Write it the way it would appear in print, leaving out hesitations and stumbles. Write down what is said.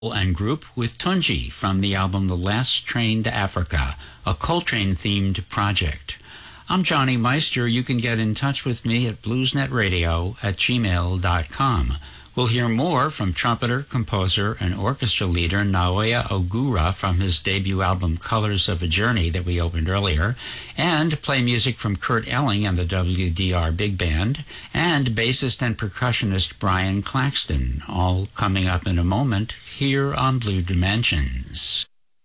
and group with Tunji from the album The Last Train to Africa, a Coltrane-themed project. I'm Johnny Meister. You can get in touch with me at bluesnetradio@gmail.com. We'll hear more from trumpeter, composer, and orchestra leader Naoya Ogura from his debut album Colors of a Journey that we opened earlier, and play music from Kurt Elling and the WDR Big Band, and bassist and percussionist Brian Claxton, all coming up in a moment here on Blue Dimensions.